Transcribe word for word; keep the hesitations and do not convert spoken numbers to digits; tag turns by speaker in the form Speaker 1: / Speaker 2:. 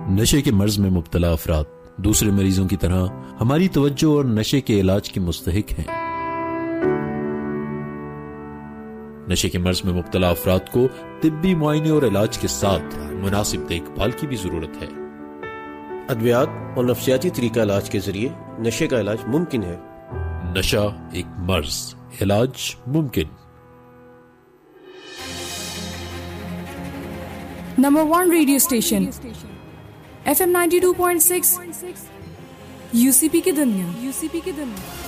Speaker 1: नशे के मर्ज में मुब्तला अफराद दूसरे मरीजों की तरह हमारी तवज्जो और नशे के इलाज की मुस्तहिक हैं। नशे के मर्ज में मुब्तला अफराद को तिब्बी मुआयने और इलाज के साथ मुनासिब देखभाल की भी जरूरत है।
Speaker 2: अद्वियात और नफ्सियाती तरीका इलाज के जरिए नशे का इलाज मुमकिन है।
Speaker 1: नशा एक मर्ज, इलाज मुमकिन।
Speaker 3: Number one radio station F M ninety two point six UCP की दुनिया यूसीपी की दुनिया